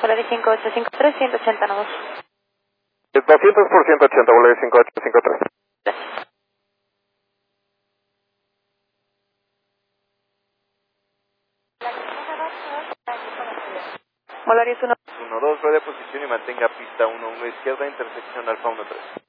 Volaris 5853, 180 nudos. 200 por 180, Volaris 5853. Gracias. Volaris 1. 1-2, rueda posición y mantenga pista 1-1 izquierda, intersección Alfa 1-3.